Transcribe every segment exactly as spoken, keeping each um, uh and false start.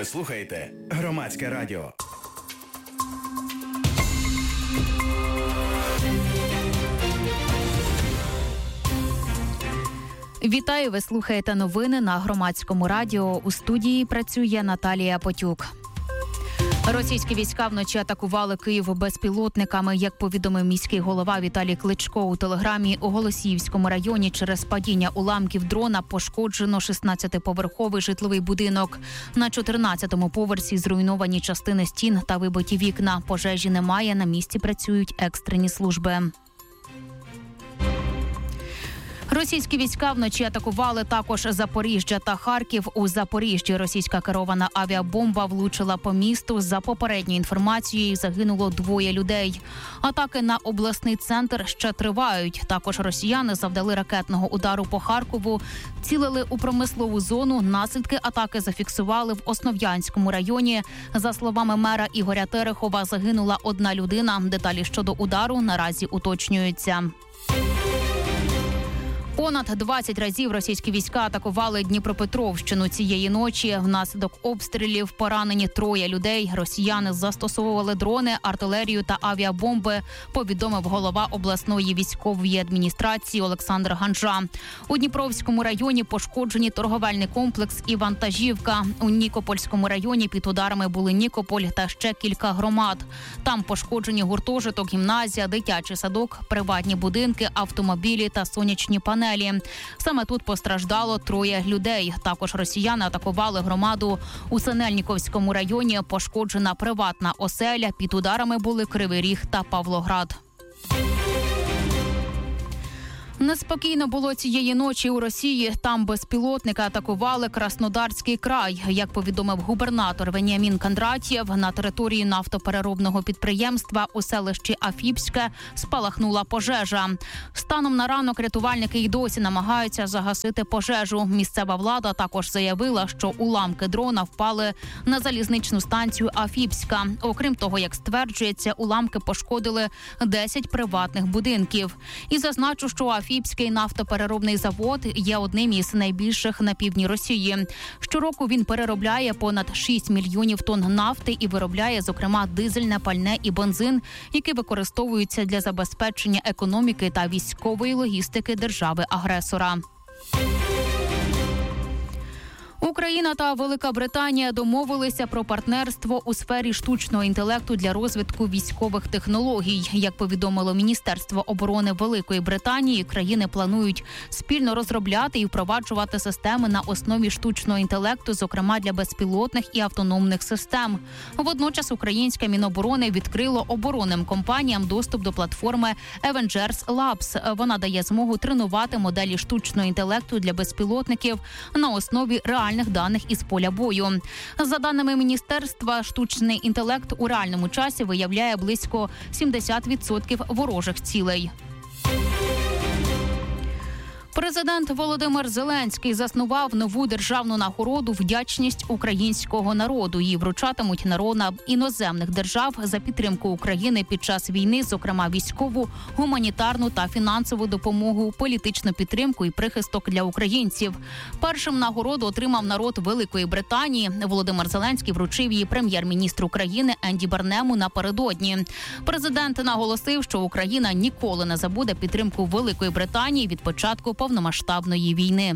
Ви слухаєте Громадське радіо. Вітаю, ви слухаєте новини на Громадському радіо. У студії працює Наталія Потюк. Російські війська вночі атакували Київ безпілотниками. Як повідомив міський голова Віталій Кличко у телеграмі, у Голосіївському районі через падіння уламків дрона пошкоджено шістнадцятиповерховий житловий будинок. На чотирнадцятому поверсі зруйновані частини стін та вибиті вікна. Пожежі немає, на місці працюють екстрені служби. Російські війська вночі атакували також Запоріжжя та Харків. У Запоріжжі російська керована авіабомба влучила по місту. За попередньою інформацією, загинуло двоє людей. Атаки на обласний центр ще тривають. Також росіяни завдали ракетного удару по Харкову, цілили у промислову зону. Наслідки атаки зафіксували в Основ'янському районі. За словами мера Ігоря Терехова, загинула одна людина. Деталі щодо удару наразі уточнюються. Понад двадцять разів російські війська атакували Дніпропетровщину цієї ночі. Внаслідок обстрілів поранені троє людей. Росіяни застосовували дрони, артилерію та авіабомби, повідомив голова обласної військової адміністрації Олександр Ганжа. У Дніпровському районі пошкоджені торговельний комплекс і вантажівка. У Нікопольському районі під ударами були Нікополь та ще кілька громад. Там пошкоджені гуртожиток, гімназія, дитячий садок, приватні будинки, автомобілі та сонячні панелі. Саме тут постраждало троє людей. Також росіяни атакували громаду у Синельніковському районі. Пошкоджена приватна оселя. Під ударами були Кривий Ріг та Павлоград. Неспокійно було цієї ночі у Росії. Там безпілотники атакували Краснодарський край. Як повідомив губернатор Веніамін Кондратєв, на території нафтопереробного підприємства у селищі Афіпське спалахнула пожежа. Станом на ранок рятувальники й досі намагаються загасити пожежу. Місцева влада також заявила, що уламки дрона впали на залізничну станцію Афіпська. Окрім того, як стверджується, уламки пошкодили десять приватних будинків. І зазначу, що Афіпський Афіпський нафтопереробний завод є одним із найбільших на півдні Росії. Щороку він переробляє понад шість мільйонів тонн нафти і виробляє, зокрема, дизельне пальне і бензин, які використовуються для забезпечення економіки та військової логістики держави-агресора. Україна та Велика Британія домовилися про партнерство у сфері штучного інтелекту для розвитку військових технологій. Як повідомило Міністерство оборони Великої Британії, країни планують спільно розробляти і впроваджувати системи на основі штучного інтелекту, зокрема для безпілотних і автономних систем. Водночас українське Міноборони відкрило оборонним компаніям доступ до платформи Avengers Labs. Вона дає змогу тренувати моделі штучного інтелекту для безпілотників на основі реальних даних із поля бою. За даними міністерства, штучний інтелект у реальному часі виявляє близько сімдесят відсотків ворожих цілей. Президент Володимир Зеленський заснував нову державну нагороду «Вдячність українського народу». Її вручатимуть народам іноземних держав за підтримку України під час війни, зокрема військову, гуманітарну та фінансову допомогу, політичну підтримку і прихисток для українців. Першим нагороду отримав народ Великої Британії. Володимир Зеленський вручив її прем'єр-міністру країни Енді Бернему напередодні. Президент наголосив, що Україна ніколи не забуде підтримку Великої Британії від початку повномасштабної війни.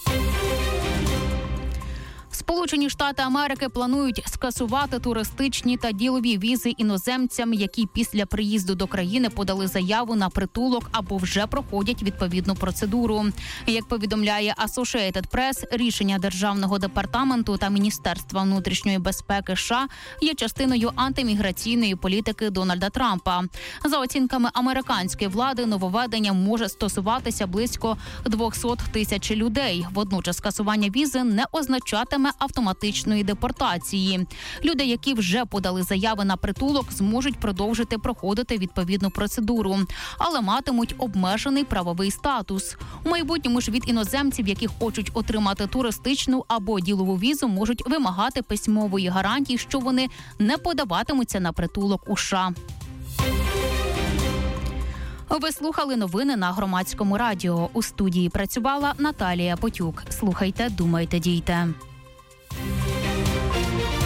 Сполучені Штати Америки планують скасувати туристичні та ділові візи іноземцям, які після приїзду до країни подали заяву на притулок або вже проходять відповідну процедуру. Як повідомляє Associated Press, рішення Державного департаменту та Міністерства внутрішньої безпеки США є частиною антиміграційної політики Дональда Трампа. За оцінками американської влади, нововведення може стосуватися близько двісті тисяч людей. Водночас скасування візи не означатиме автоматичної депортації. Люди, які вже подали заяви на притулок, зможуть продовжити проходити відповідну процедуру, але матимуть обмежений правовий статус. У майбутньому ж від іноземців, які хочуть отримати туристичну або ділову візу, можуть вимагати письмової гарантії, що вони не подаватимуться на притулок у США. Ви слухали новини на Громадському радіо. У студії працювала Наталія Потюк. Слухайте, думайте, дійте.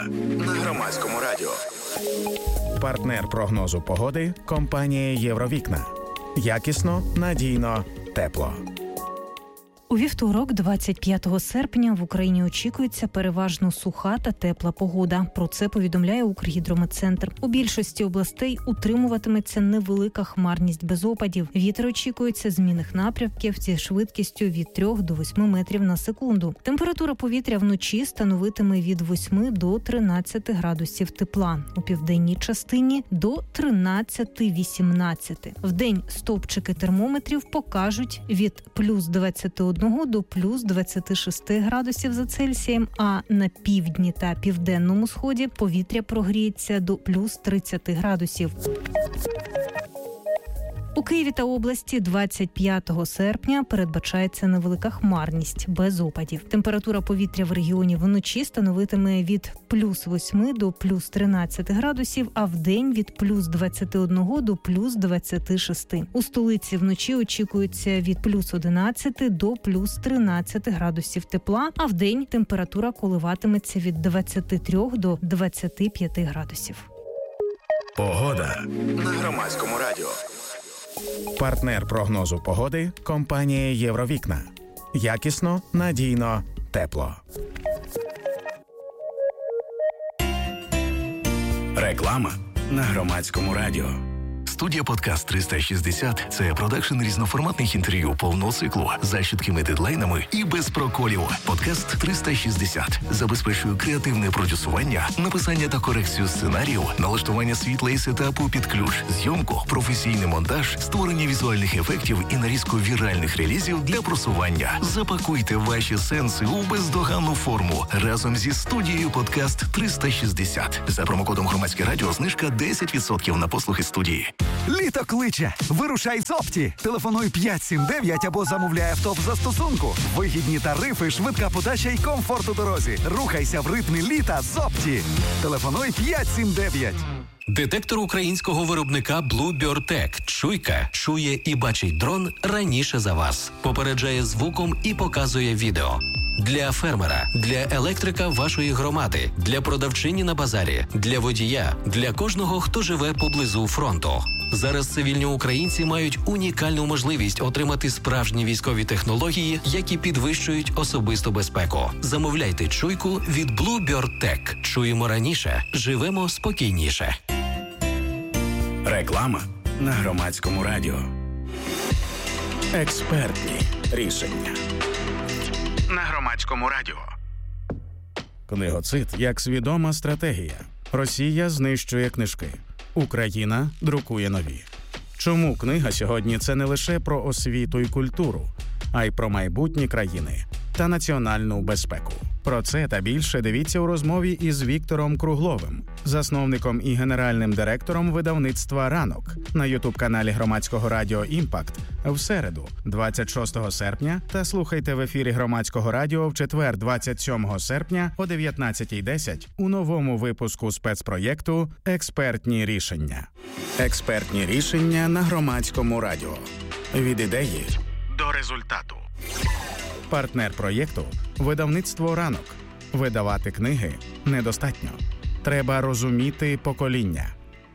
на Громадському радіо. Партнер прогнозу погоди – компанія «Євровікна». Якісно, надійно, тепло. У вівторок, двадцять п'ятого серпня, в Україні очікується переважно суха та тепла погода. Про це повідомляє Укргідрометцентр. У більшості областей утримуватиметься невелика хмарність без опадів. Вітер очікується змінних напрямків зі швидкістю від трьох до восьми метрів на секунду. Температура повітря вночі становитиме від восьми до тринадцяти градусів тепла. У південній частині – до тринадцяти-вісімнадцяти. Вдень стовпчики термометрів покажуть від плюс двадцяти одного до плюс двадцяти шести градусів за Цельсієм, а на півдні та південному сході повітря прогріється до плюс тридцяти градусів. У Києві та області двадцять п'ятого серпня передбачається невелика хмарність без опадів. Температура повітря в регіоні вночі становитиме від плюс восьми до плюс тринадцяти градусів, а вдень від плюс двадцяти одного до плюс двадцяти шести. У столиці вночі очікується від плюс одинадцяти до плюс тринадцяти градусів тепла, а вдень температура коливатиметься від двадцяти трьох до двадцяти п'яти градусів. Погода на Громадському радіо. Партнер прогнозу погоди – компанія «Євровікна». Якісно, надійно, тепло. Реклама на Громадському радіо. Студія «Подкаст триста шістдесят» – це продакшн різноформатних інтерв'ю повного циклу за чіткими дедлайнами і без проколів. «Подкаст триста шістдесят» забезпечує креативне продюсування, написання та корекцію сценарію, налаштування світла і сетапу під ключ, зйомку, професійний монтаж, створення візуальних ефектів і нарізку віральних релізів для просування. Запакуйте ваші сенси у бездоганну форму разом зі студією «Подкаст триста шістдесят». За промокодом «Громадське радіо» знижка десять відсотків на послуги студії. Літо кличе! Вирушай з Опті! Телефонуй п'ять сім дев'ять або замовляй авто в застосунку. Вигідні тарифи, швидка подача і комфорт у дорозі. Рухайся в ритмі літа з Опті. Телефонуй п'ять сім дев'ять. Детектор українського виробника Bluebird Tech «Чуйка» чує і бачить дрон раніше за вас. Попереджає звуком і показує відео. Для фермера, для електрика вашої громади, для продавчині на базарі, для водія, для кожного, хто живе поблизу фронту. Зараз цивільні українці мають унікальну можливість отримати справжні військові технології, які підвищують особисту безпеку. Замовляйте «Чуйку» від Bluebird Tech. Чуємо раніше, живемо спокійніше. Реклама на Громадському радіо. Експертні рішення на Громадському радіо. Книгоцид як свідома стратегія. Росія знищує книжки. Україна друкує нові. Чому книга сьогодні – це не лише про освіту і культуру, а й про майбутні країни та національну безпеку? Про це та більше дивіться у розмові із Віктором Кругловим, засновником і генеральним директором видавництва «Ранок» на ютуб-каналі Громадського радіо «Імпакт» в середу, двадцять шостого серпня, та слухайте в ефірі Громадського радіо в четвер, двадцять сьомого серпня о дев'ятнадцятій десять у новому випуску спецпроєкту «Експертні рішення». Експертні рішення на Громадському радіо. Від ідеї до результату. Партнер проєкту – видавництво «Ранок». Видавати книги недостатньо. Треба розуміти покоління.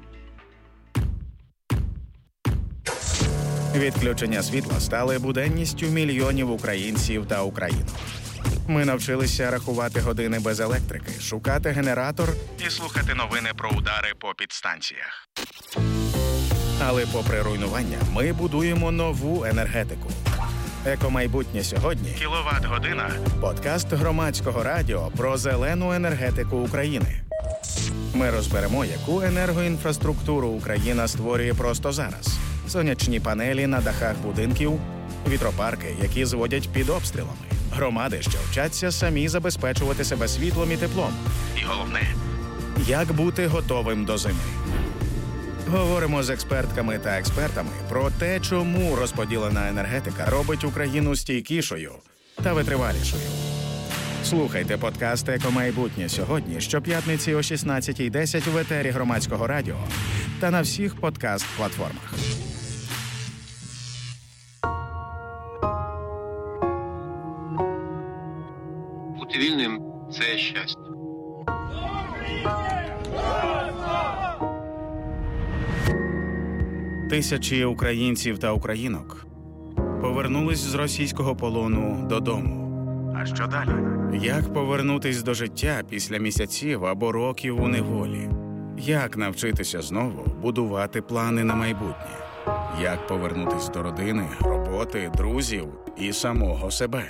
Відключення світла стали буденністю мільйонів українців та українок. Ми навчилися рахувати години без електрики, шукати генератор і слухати новини про удари по підстанціях. Але попри руйнування, ми будуємо нову енергетику. Екомайбутнє сьогодні. Кіловат-година. Подкаст Громадського радіо про зелену енергетику України. Ми розберемо, яку енергоінфраструктуру Україна створює просто зараз. Сонячні панелі на дахах будинків, вітропарки, які зводять під обстрілами, громади, що вчаться самі забезпечувати себе світлом і теплом. І головне, як бути готовим до зими. Говоримо з експертками та експертами про те, чому розподілена енергетика робить Україну стійкішою та витривалішою. Слухайте подкаст «Екомайбутнє сьогодні» щоп'ятниці о шістнадцятій десять в етері Громадського радіо та на всіх подкаст-платформах. Бути вільним – це щастя. Тисячі українців та українок повернулись з російського полону додому. А що далі? Як повернутись до життя після місяців або років у неволі? Як навчитися знову будувати плани на майбутнє? Як повернутись до родини, роботи, друзів і самого себе?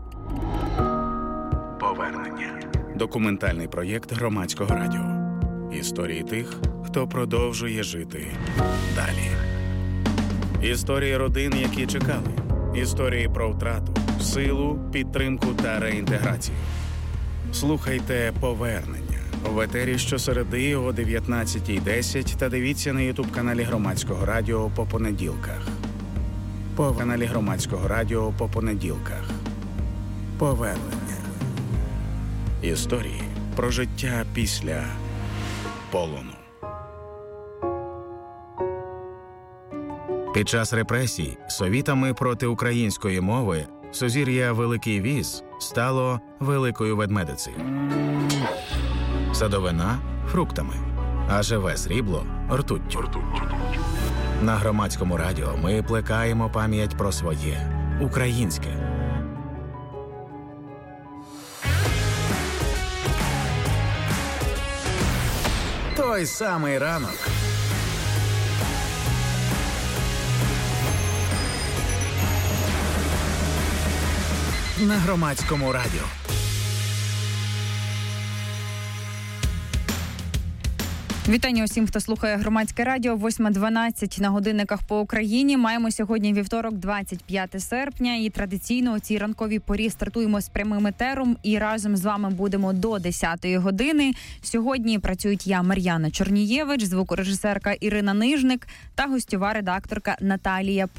Повернення. Документальний проєкт Громадського радіо. Історії тих, хто продовжує жити далі. Історії родин, які чекали. Історії про втрату, силу, підтримку та реінтеграцію. Слухайте «Повернення» в етері щосереди о дев'ятнадцятій десять та дивіться на ютуб-каналі Громадського радіо по понеділках. По каналі Громадського радіо по понеділках. Повернення. Історії про життя після полону. Під час репресій совітами проти української мови сузір'я Великий Віз стало Великою Ведмедицею. Садовина – фруктами, а живе срібло – ртуттю. На Громадському радіо ми плекаємо пам'ять про своє – українське. Той самий ранок. На Громадському радіо. Вітання усім, хто слухає Громадське радіо. восьма дванадцять на годинниках по Україні. Маємо сьогодні вівторок, двадцять п'яте серпня. І традиційно у цій ранковій порі стартуємо з прямим етером. І разом з вами будемо до десятої години. Сьогодні працюють я, Мар'яна Чорнієвич, звукорежисерка Ірина Нижник та гостьова редакторка Наталія